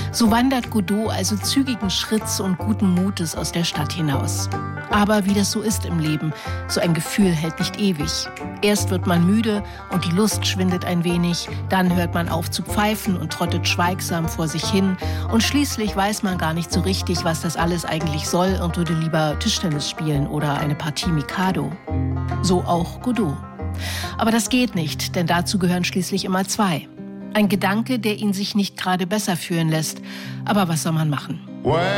So wandert Godot also zügigen Schritts und guten Mutes aus der Stadt hinaus. Aber wie das so ist im Leben, so ein Gefühl hält nicht ewig. Erst wird man müde und die Lust schwindet ein wenig, dann hört man auf zu pfeifen und trottet schweigsam vor sich hin und schließlich weiß man gar nicht so richtig, was das alles eigentlich soll und würde lieber Tischtennis spielen oder eine Partie Mikado. So auch Godot. Aber das geht nicht, denn dazu gehören schließlich immer zwei. Ein Gedanke, der ihn sich nicht gerade besser fühlen lässt. Aber was soll man machen?